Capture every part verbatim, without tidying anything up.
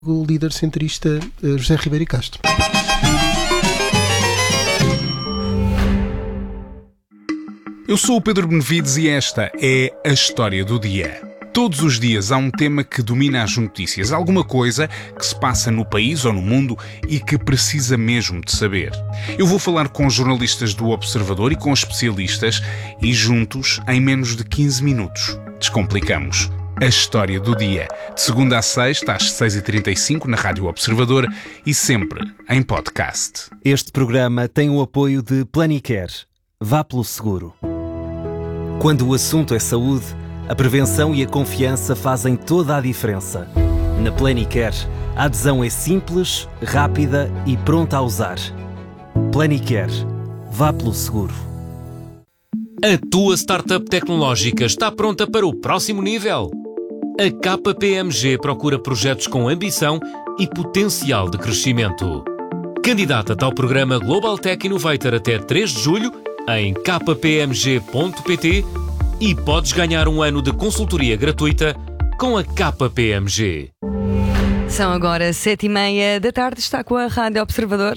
o líder centrista José Ribeiro e Castro. Eu sou o Pedro Benevides e esta é a História do Dia. Todos os dias há um tema que domina as notícias, alguma coisa que se passa no país ou no mundo e que precisa mesmo de saber. Eu vou falar com jornalistas do Observador e com especialistas e juntos, em menos de quinze minutos, descomplicamos a História do Dia. De segunda a sexta, às seis e trinta e cinco, na Rádio Observador e sempre em podcast. Este programa tem o apoio de Planicare. Vá pelo seguro. Quando o assunto é saúde, a prevenção e a confiança fazem toda a diferença. Na Planicare, a adesão é simples, rápida e pronta a usar. Planicare. Vá pelo seguro. A tua startup tecnológica está pronta para o próximo nível? A K P M G procura projetos com ambição e potencial de crescimento. Candidata-te ao programa Global Tech Innovator até três de julho em k p m g ponto p t e podes ganhar um ano de consultoria gratuita com a K P M G. São agora sete e meia da tarde, está com a Rádio Observador.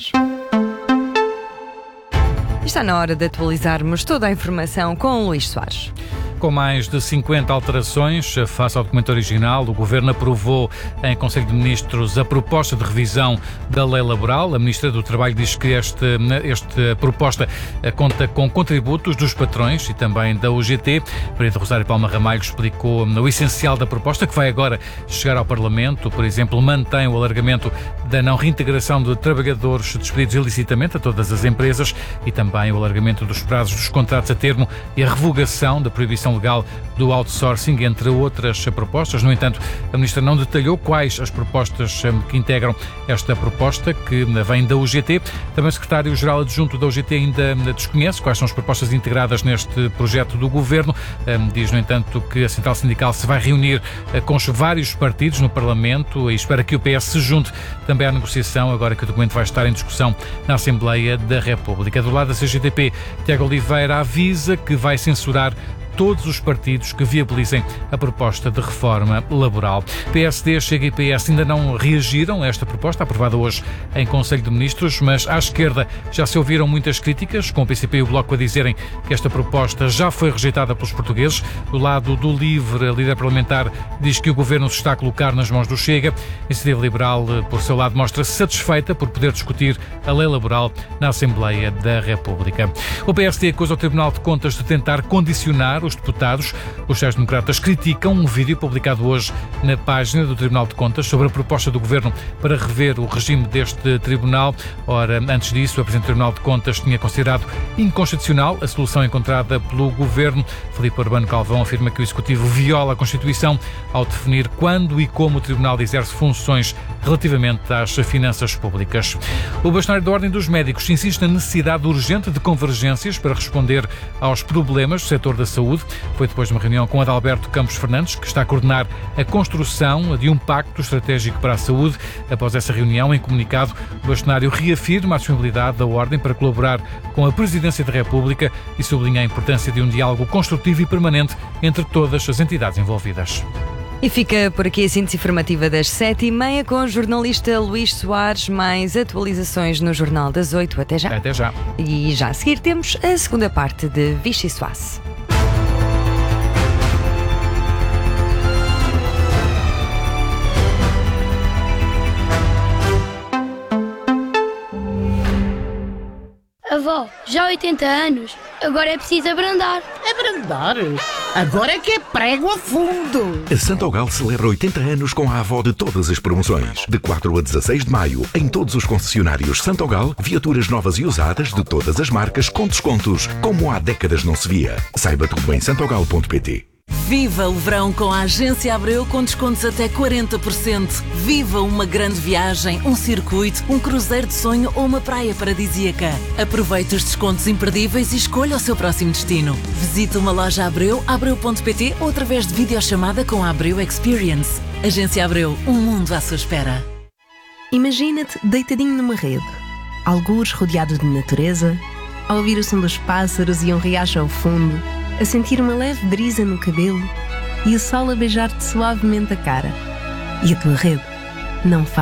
Está na hora de atualizarmos toda a informação com Luís Soares. Com mais de cinquenta alterações face ao documento original, o Governo aprovou em Conselho de Ministros a proposta de revisão da lei laboral. A Ministra do Trabalho diz que este, esta proposta conta com contributos dos patrões e também da U G T. Maria Rosário Palma Ramalho explicou o essencial da proposta, que vai agora chegar ao Parlamento. Por exemplo, mantém o alargamento da não reintegração de trabalhadores despedidos ilicitamente a todas as empresas e também o alargamento dos prazos dos contratos a termo e a revogação da proibição legal do outsourcing, entre outras propostas. No entanto, a Ministra não detalhou quais as propostas que integram esta proposta, que vem da U G T. Também o Secretário-Geral Adjunto da U G T ainda desconhece quais são as propostas integradas neste projeto do Governo. Diz, no entanto, que a Central Sindical se vai reunir com os vários partidos no Parlamento e espera que o P S se junte também à negociação, agora que o documento vai estar em discussão na Assembleia da República. Do lado da C G T P, Tiago Oliveira avisa que vai censurar todos os partidos que viabilizem a proposta de reforma laboral. P S D, Chega e P S ainda não reagiram a esta proposta, aprovada hoje em Conselho de Ministros, mas à esquerda já se ouviram muitas críticas, com o P C P e o Bloco a dizerem que esta proposta já foi rejeitada pelos portugueses. Do lado do LIVRE, a líder parlamentar diz que o Governo se está a colocar nas mãos do Chega. A Iniciativa Liberal, por seu lado, mostra-se satisfeita por poder discutir a lei laboral na Assembleia da República. O P S D acusa o Tribunal de Contas de tentar condicionar os deputados. Os sociais-democratas criticam um vídeo publicado hoje na página do Tribunal de Contas sobre a proposta do Governo para rever o regime deste tribunal. Ora, antes disso, a Presidente do Tribunal de Contas tinha considerado inconstitucional a solução encontrada pelo Governo. Filipe Urbano Calvão afirma que o Executivo viola a Constituição ao definir quando e como o Tribunal exerce funções relativamente às finanças públicas. O bastonário da Ordem dos Médicos insiste na necessidade urgente de convergências para responder aos problemas do setor da saúde. Foi depois de uma reunião com Adalberto Campos Fernandes, que está a coordenar a construção de um pacto estratégico para a saúde. Após essa reunião, em comunicado, o bastonário reafirma a disponibilidade da Ordem para colaborar com a Presidência da República e sublinha a importância de um diálogo construtivo e permanente entre todas as entidades envolvidas. E fica por aqui a síntese informativa das sete e meia com o jornalista Luís Soares. Mais atualizações no Jornal das oito. Até já. Até já. E já a seguir temos a segunda parte de Vichy Soares. Avó, já há oitenta anos, agora é preciso abrandar. Abrandar? Agora é que é prego a fundo! A Santogal celebra oitenta anos com a avó de todas as promoções. De quatro a dezasseis de maio, em todos os concessionários Santogal, viaturas novas e usadas de todas as marcas com descontos, como há décadas não se via. Saiba tudo em santogal ponto pt. Viva o verão com a Agência Abreu com descontos até quarenta por cento. Viva uma grande viagem, um circuito, um cruzeiro de sonho ou uma praia paradisíaca. Aproveite os descontos imperdíveis e escolha o seu próximo destino. Visite uma loja Abreu, abreu ponto pt ou através de videochamada com a Abreu Experience. Agência Abreu, um mundo à sua espera. Imagina-te deitadinho numa rede, algures rodeado de natureza, a ouvir o som dos pássaros e um riacho ao fundo, a sentir uma leve brisa no cabelo e o sol a beijar-te suavemente a cara. E a tua rede? não